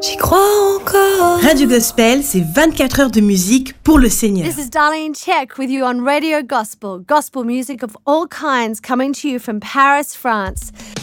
J'y crois encore. Radio Gospel, c'est 24 heures de musique pour le Seigneur. This is Darlene Check with you on Radio Gospel. Gospel music of all kinds coming to you from Paris, France.